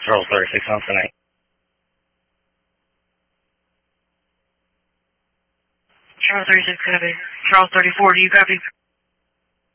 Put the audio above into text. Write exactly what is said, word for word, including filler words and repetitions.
Charles thirty-six on tonight. Charles thirty-six, copy. Charles thirty-four, do you copy?